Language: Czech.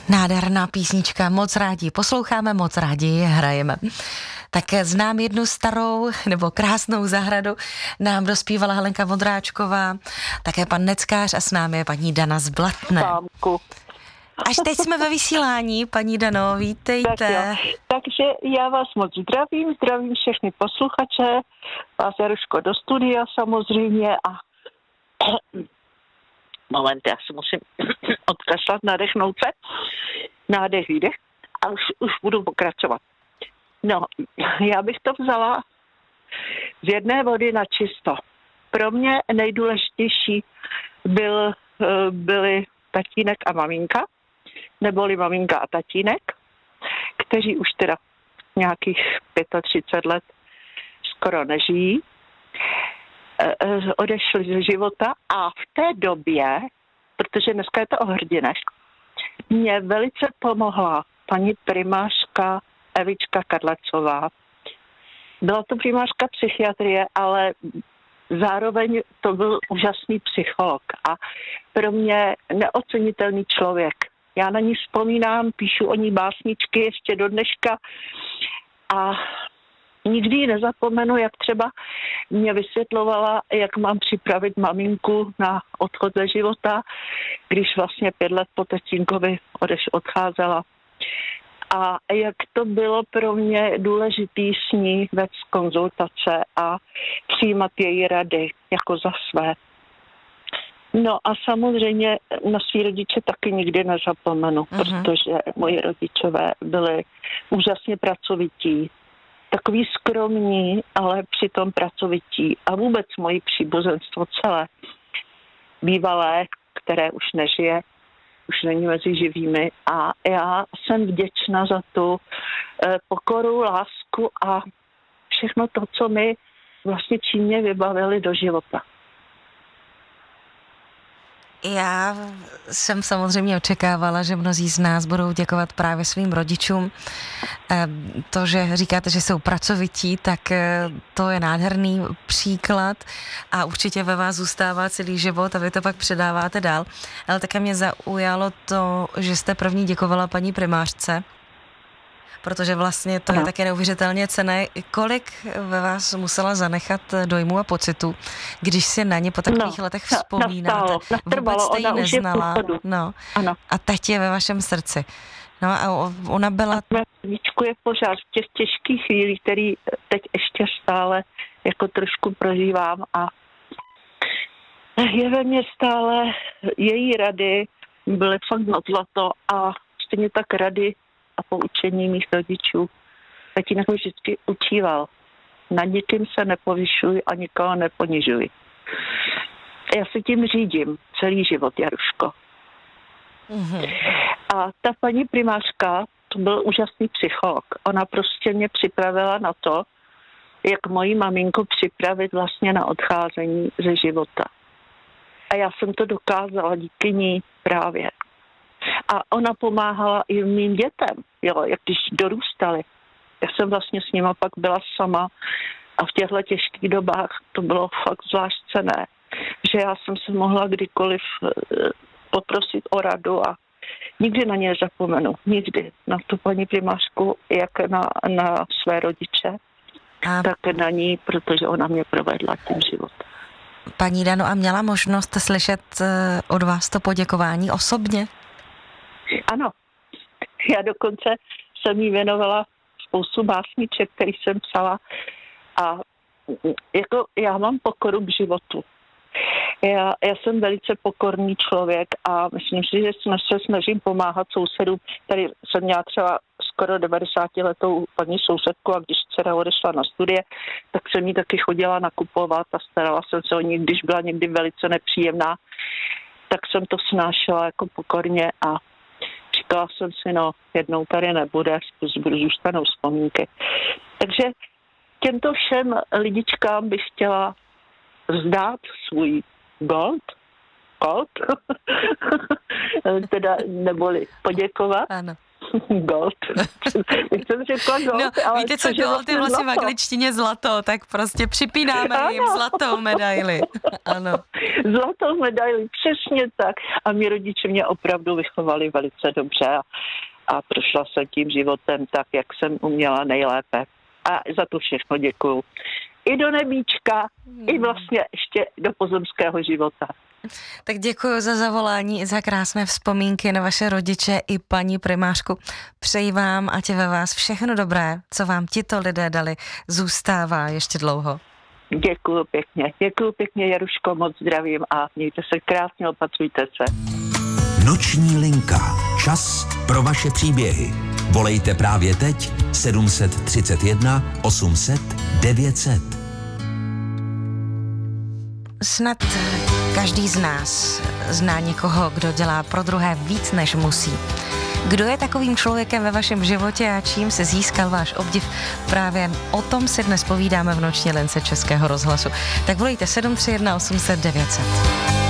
Nádherná písnička, moc rádi posloucháme, moc rádi ji hrajeme. Tak znám jednu starou nebo krásnou zahradu, nám dospívala Helenka Vondráčková, také pan Neckář a s námi je paní Dana z Blatné. Pámku. Až teď jsme ve vysílání, paní Dano, vítejte. Tak jo. Takže já vás moc zdravím všechny posluchače, vás Jaruško do studia samozřejmě a moment, já si musím odkašlat, nadechnout se, nádech, výdech a už budu pokračovat. No, já bych to vzala z jedné vody na čisto. Pro mě nejdůležitější byli tatínek a maminka, neboli maminka a tatínek, kteří už teda nějakých 35 let skoro nežijí, odešli ze života a v té době, protože dneska je to o hrdinech, mě velice pomohla paní primářka Evička Kadlecová. Byla to primářka psychiatrie, ale zároveň to byl úžasný psycholog a pro mě neocenitelný člověk. Já na ní vzpomínám, píšu o ní básničky ještě do dneška a nikdy ji nezapomenu, jak třeba mě vysvětlovala, jak mám připravit maminku na odchod ze života, když vlastně 5 let po tatínkovi odcházela. A jak to bylo pro mě důležitý s ní vést konzultace a přijímat její rady jako za své. No a samozřejmě na svý rodiče taky nikdy nezapomenu, protože moji rodičové byli úžasně pracovití, takový skromní, ale přitom pracovití. A vůbec moje příbuzenstvo celé bývalé, které už nežije, už není mezi živými. A já jsem vděčná za tu pokoru, lásku a všechno to, co mi vlastně činně vybavili do života. Já jsem samozřejmě očekávala, že mnozí z nás budou děkovat právě svým rodičům. To, že říkáte, že jsou pracovití, tak to je nádherný příklad a určitě ve vás zůstává celý život a vy to pak předáváte dál. Ale také mě zaujalo to, že jste první děkovala paní primářce, protože vlastně to je také neuvěřitelně cenné. Kolik ve vás musela zanechat dojmu a pocitu, když si na ně po takových letech vzpomínáte? Vůbec jste ji neznala. No. A teď je ve vašem srdci. No a ona byla... Víčku je pořád v těch těžkých chvílích, který teď ještě stále jako trošku prožívám a je ve mně stále její rady byly fakt nad zlato a stejně tak rady a poučení mých rodičů. Tatínek mi vždycky učíval. Na nikým se nepovyšuj a nikoho neponižuj. Já se tím řídím celý život, Jaruško. A ta paní primářka, to byl úžasný psycholog. Ona prostě mě připravila na to, jak moji maminku připravit vlastně na odcházení ze života. A já jsem to dokázala díky ní právě. A ona pomáhala i mým dětem, jo, jak když dorůstali. Já jsem vlastně s nima pak byla sama a v těchto těžkých dobách to bylo fakt zvlášť cenné, že já jsem se mohla kdykoliv poprosit o radu a nikdy na ně nezapomenu. Nikdy na tu paní primářku, jak na své rodiče, tak na ní, protože ona mě provedla tím životem. Paní Dano, a měla možnost slyšet od vás to poděkování osobně? Ano, já dokonce jsem jí věnovala spoustu básniček, který jsem psala a jako já mám pokoru k životu. Já jsem velice pokorný člověk a myslím si, že se snažím pomáhat sousedům. Tady jsem měla třeba skoro 90letou paní sousedku a když dcera odešla na studie, tak jsem jí taky chodila nakupovat a starala jsem se o ní, když byla někdy velice nepříjemná, tak jsem to snášela jako pokorně a říkala jsem si, no, jednou tady nebude, zůstanou vzpomínky. Takže těmto všem lidičkám bych chtěla vzdát svůj gold, teda neboli poděkovat. Ano. Gold. Teď jsem řekla gold, no, ale víte co, gold je vlastně v angličtině zlato, tak prostě připínáme jim zlatou medaili. Ano. Zlatou medaili, přesně tak. A mý rodiče mě opravdu vychovali velice dobře a prošla jsem tím životem tak, jak jsem uměla nejlépe. A za to všechno děkuju. I do nebíčka, i vlastně ještě do pozemského života. Tak děkuji za zavolání i za krásné vzpomínky na vaše rodiče i paní primářku. Přeji vám, ať je ve vás všechno dobré, co vám tito lidé dali, zůstává ještě dlouho. Děkuju pěkně, Jaruško, moc zdravím a mějte se krásně, opatrujte se. Noční linka. Čas pro vaše příběhy. Volejte právě teď 731 800 900. Snad každý z nás zná někoho, kdo dělá pro druhé víc, než musí. Kdo je takovým člověkem ve vašem životě a čím se získal váš obdiv? Právě o tom si dnes povídáme v noční lince Českého rozhlasu. Tak volejte 731 800 900.